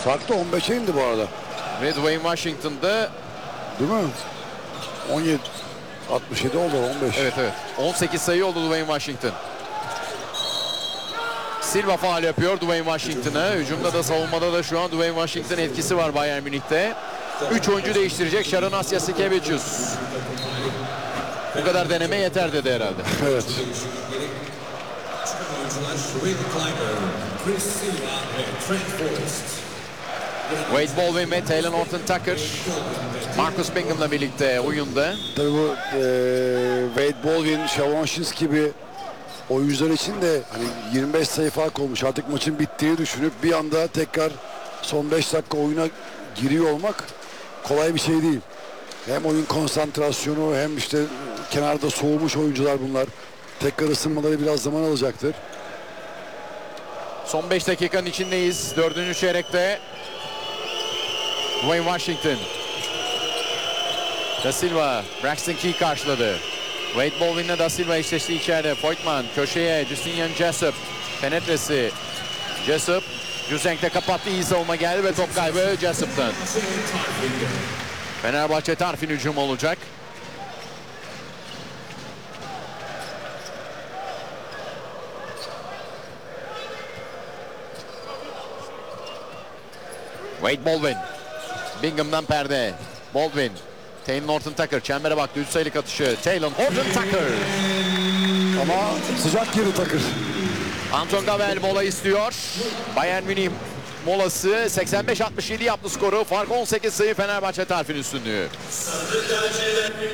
Fark da 15'e indi bu arada. Ve Dwayne Washington'da Değil mi? 17 67 oldu 15. evet 18 sayı oldu Dwayne Washington. Silva faul yapıyor Dwayne Washington'a. Hücumda da savunmada da şu an Dwayne Washington etkisi var Bayern Münih'te. 3 oyuncu değiştirecek Sharon Jasikevičius. Bu kadar deneme yeter dedi herhalde. Evet. Wade Baldwin ve Taylor Horton Tucker Marcus Bingham'la birlikte oyunda. Tabii bu Wade Baldwin, Shavonshins gibi oyuncular için de hani 25 sayı fark olmuş. Artık maçın bittiğini düşünüp bir anda tekrar son 5 dakika oyuna giriyor olmak kolay bir şey değil. Hem oyun konsantrasyonu hem işte kenarda soğumuş oyuncular bunlar. Tekrar ısınmaları biraz zaman alacaktır. Son 5 dakikanın içindeyiz. 4. çeyrekte. Dwayne Washington. Da Silva. Braxton Key karşıladı. Wade Baldwin'le Da Silva eşleşti içeride. Voigtman köşeye. Justinian Jessup. Penetresi. Jessup. Jusenk'te kapattı. İyi savunma geldi ve top kaybı Jessup'tan. Fenerbahçe Tarfin hücum olacak. Wade Baldwin. Bingham'dan perde. Baldwin. Taylor Horton Tucker. Çembere baktı. 3 sayılık atışı. Taylor Horton Tucker. Ama sıcak girdi Tucker. Anton Gavel mola istiyor. Bayern Münih molası 85-67 yaptı skoru. Fark 18 sayı Fenerbahçe Tarfin üstünlüğü.